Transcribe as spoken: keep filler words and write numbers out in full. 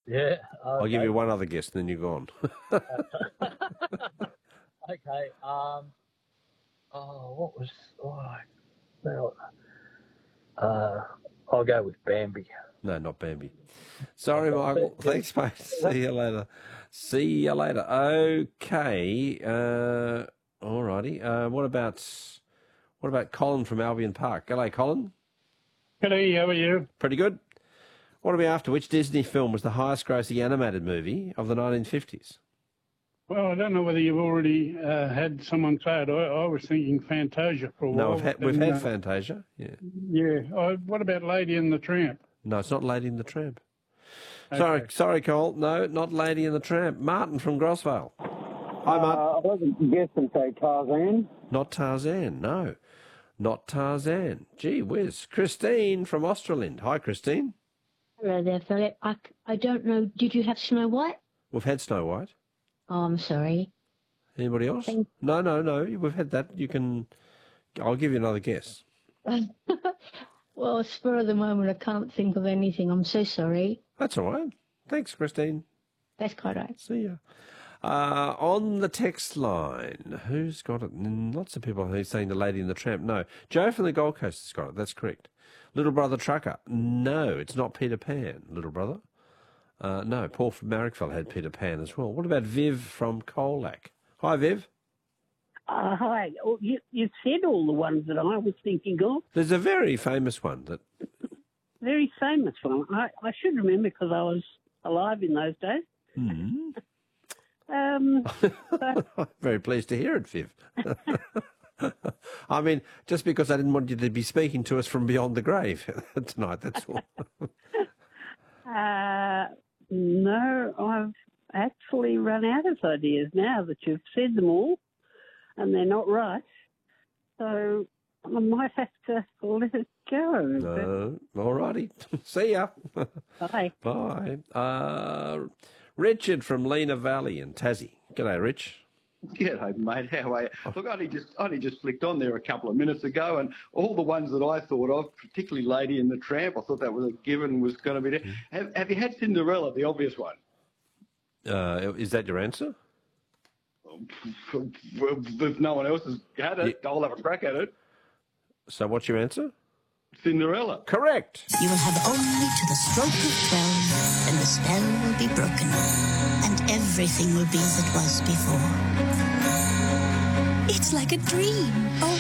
Yeah. I'll Okay. give you one other guess, and then you're gone. Okay. Um. Oh, what was? Oh, well, uh, I'll go with Bambi. No, not Bambi. Sorry, Michael. Thanks, mate. See you later. See you later. Okay. Uh, all righty. Uh, what about what about Colin from Albion Park? G'day, Colin. G'day, how are you? Pretty good. What are we after? Which Disney film was the highest grossing animated movie of the nineteen fifties? Well, I don't know whether you've already uh, had someone say it. I, I was thinking Fantasia for a while. No, we've had, we've and, had uh, Fantasia. Yeah. Yeah. I, what about Lady and the Tramp? No, it's not Lady and the Tramp. Okay. Sorry, sorry, Cole. No, not Lady and the Tramp. Martin from Grosvale. Hi, Martin. Uh, I wasn't guess and say Tarzan. Not Tarzan, no. Not Tarzan. Gee whiz. Christine from Australind. Hi, Christine. Hello there, Philip. I, I don't know. Did you have Snow White? We've had Snow White. Oh, I'm sorry. Anybody else? Thank- No, no, no. We've had that. You can... I'll give you another guess. Well, spur of the moment, I can't think of anything. I'm so sorry. That's all right. Thanks, Christine. That's quite right. See ya. Uh, on the text line, who's got it? Lots of people who's saying the Lady and the Tramp. No. Joe from the Gold Coast has got it. That's correct. Little Brother Trucker. No, it's not Peter Pan, Little Brother. Uh, no, Paul from Marrickville had Peter Pan as well. What about Viv from Colac? Hi, Viv. Uh, hi. Oh, you, you said all the ones that I was thinking of. There's a very famous one that... Very famous one. I, I should remember because I was alive in those days. Mm. Um, but, I'm very pleased to hear it, Viv. I mean, just because I didn't want you to be speaking to us from beyond the grave tonight, that's all. uh, no, I've actually run out of ideas now that you've said them all, and they're not right. So I might have to let it go. No. All righty. See ya. Bye. Bye. Uh, Richard from Lena Valley in Tassie. G'day, Rich. G'day, mate. How are you? Look, I only just I only just flicked on there a couple of minutes ago, and all the ones that I thought of, particularly Lady and the Tramp, I thought that was a given was going to be there. Have, have you had Cinderella, the obvious one? Uh, is that your answer? If no one else has had it, yeah. I'll have a crack at it. So what's your answer? Cinderella. Correct. You will have only to the stroke of twelve, and the spell will be broken, and everything will be as it was before. It's like a dream. Oh,